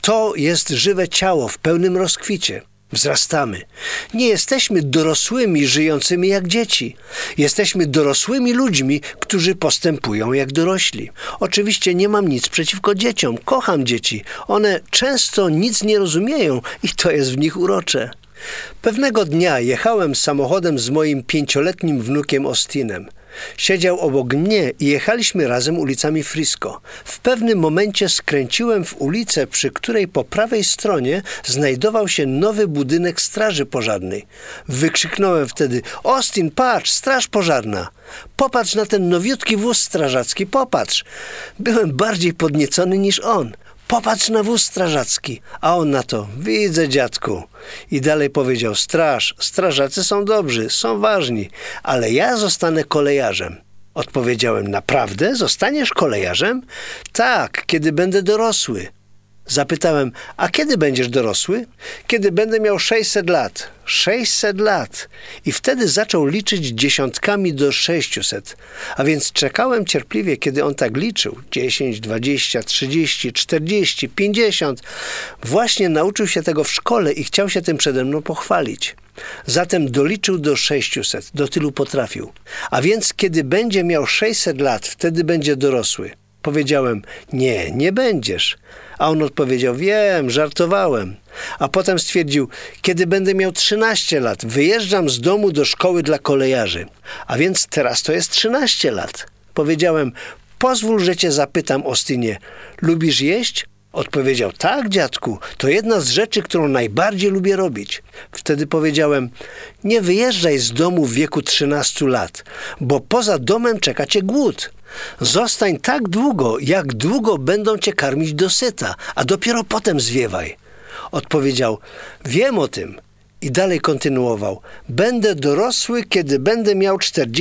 To jest żywe ciało w pełnym rozkwicie. Wzrastamy. Nie jesteśmy dorosłymi, żyjącymi jak dzieci. Jesteśmy dorosłymi ludźmi, którzy postępują jak dorośli. Oczywiście nie mam nic przeciwko dzieciom. Kocham dzieci. One często nic nie rozumieją i to jest w nich urocze. Pewnego dnia jechałem samochodem z moim 5-letnim wnukiem Austinem. Siedział obok mnie i jechaliśmy razem ulicami Frisco. W pewnym momencie skręciłem w ulicę, przy której po prawej stronie znajdował się nowy budynek straży pożarnej. Wykrzyknąłem wtedy: Austin, patrz, straż pożarna! Popatrz na ten nowiutki wóz strażacki, popatrz! Byłem bardziej podniecony niż on. Popatrz na wóz strażacki. A on na to: widzę, dziadku. I dalej powiedział: strażacy są dobrzy, są ważni, ale ja zostanę kolejarzem. Odpowiedziałem: naprawdę? Zostaniesz kolejarzem? Tak, kiedy będę dorosły. Zapytałem: a kiedy będziesz dorosły? Kiedy będę miał 600 lat. 600 lat. I wtedy zaczął liczyć dziesiątkami do 600. A więc czekałem cierpliwie, kiedy on tak liczył. 10, 20, 30, 40, 50. Właśnie nauczył się tego w szkole i chciał się tym przede mną pochwalić. Zatem doliczył do 600. Do tylu potrafił. A więc kiedy będzie miał 600 lat, wtedy będzie dorosły. Powiedziałem: nie będziesz. A on odpowiedział: wiem, żartowałem. A potem stwierdził: kiedy będę miał 13 lat, wyjeżdżam z domu do szkoły dla kolejarzy. A więc teraz to jest 13 lat. Powiedziałem: pozwól, że cię zapytam, Austinie, lubisz jeść? Odpowiedział: tak, dziadku, to jedna z rzeczy, którą najbardziej lubię robić. Wtedy powiedziałem: nie wyjeżdżaj z domu w wieku 13 lat, bo poza domem czeka cię głód. Zostań tak długo, jak długo będą cię karmić dosyta, a dopiero potem zwiewaj. Odpowiedział: wiem o tym. I dalej kontynuował: będę dorosły, kiedy będę miał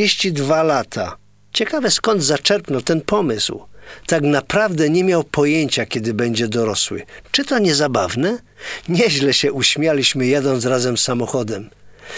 42 lata. Ciekawe, skąd zaczerpnął ten pomysł. Tak naprawdę nie miał pojęcia, kiedy będzie dorosły. Czy to nie zabawne? Nieźle się uśmialiśmy, jadąc razem samochodem.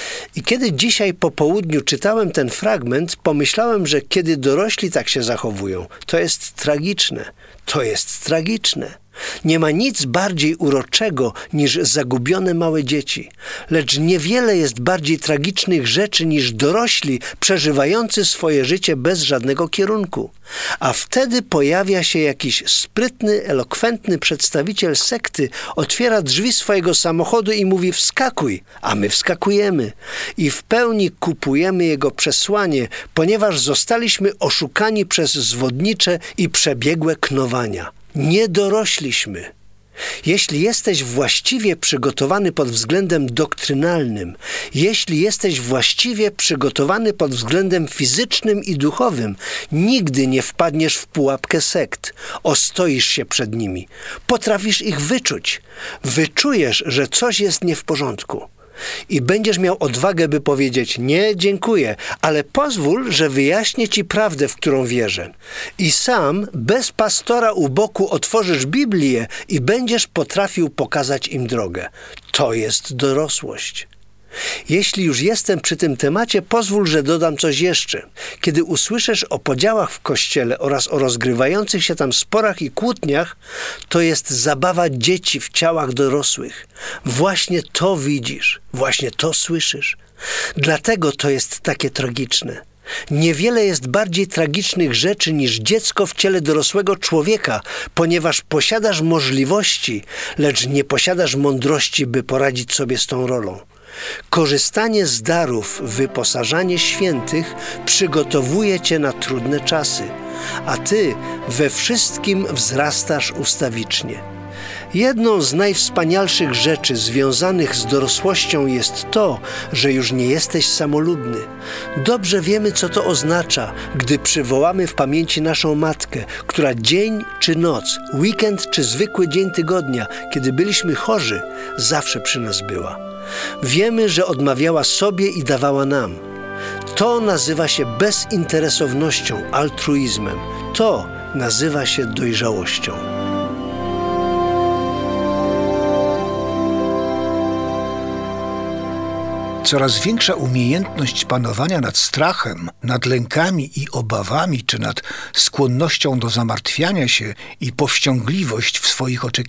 I kiedy dzisiaj po południu czytałem ten fragment, pomyślałem, że kiedy dorośli tak się zachowują, to jest tragiczne. To jest tragiczne. Nie ma nic bardziej uroczego niż zagubione małe dzieci. Lecz niewiele jest bardziej tragicznych rzeczy niż dorośli przeżywający swoje życie bez żadnego kierunku. A wtedy pojawia się jakiś sprytny, elokwentny przedstawiciel sekty, otwiera drzwi swojego samochodu i mówi: wskakuj, a my wskakujemy. I w pełni kupujemy jego przesłanie, ponieważ zostaliśmy oszukani przez zwodnicze i przebiegłe knowania. Nie dorośliśmy. Jeśli jesteś właściwie przygotowany pod względem doktrynalnym, jeśli jesteś właściwie przygotowany pod względem fizycznym i duchowym, nigdy nie wpadniesz w pułapkę sekt. Ostoisz się przed nimi. Potrafisz ich wyczuć. Wyczujesz, że coś jest nie w porządku. I będziesz miał odwagę, by powiedzieć: nie, dziękuję, ale pozwól, że wyjaśnię ci prawdę, w którą wierzę. I sam, bez pastora u boku, otworzysz Biblię i będziesz potrafił pokazać im drogę. To jest dorosłość. Jeśli już jestem przy tym temacie, pozwól, że dodam coś jeszcze. Kiedy usłyszysz o podziałach w Kościele oraz o rozgrywających się tam sporach i kłótniach, to jest zabawa dzieci w ciałach dorosłych. Właśnie to widzisz, właśnie to słyszysz. Dlatego to jest takie tragiczne. Niewiele jest bardziej tragicznych rzeczy niż dziecko w ciele dorosłego człowieka, ponieważ posiadasz możliwości, lecz nie posiadasz mądrości, by poradzić sobie z tą rolą. Korzystanie z darów, wyposażanie świętych przygotowuje cię na trudne czasy, a ty we wszystkim wzrastasz ustawicznie. Jedną z najwspanialszych rzeczy związanych z dorosłością jest to, że już nie jesteś samolubny. Dobrze wiemy, co to oznacza, gdy przywołamy w pamięci naszą matkę, która dzień czy noc, weekend czy zwykły dzień tygodnia, kiedy byliśmy chorzy, zawsze przy nas była. Wiemy, że odmawiała sobie i dawała nam. To nazywa się bezinteresownością, altruizmem. To nazywa się dojrzałością. Coraz większa umiejętność panowania nad strachem, nad lękami i obawami, czy nad skłonnością do zamartwiania się i powściągliwość w swoich oczekiwaniach